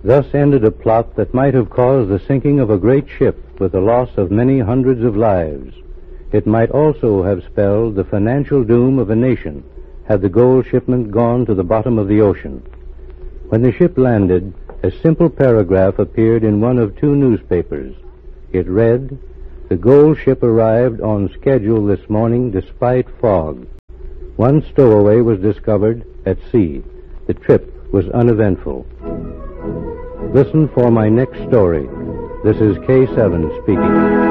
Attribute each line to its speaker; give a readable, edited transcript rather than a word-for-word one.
Speaker 1: Thus ended a plot that might have caused the sinking of a great ship with the loss of many hundreds of lives. It might also have spelled the financial doom of a nation had the gold shipment gone to the bottom of the ocean. When the ship landed, a simple paragraph appeared in one of two newspapers. It read, "The gold ship arrived on schedule this morning despite fog. One stowaway was discovered at sea. The trip was uneventful." Listen for my next story. This is K7 speaking.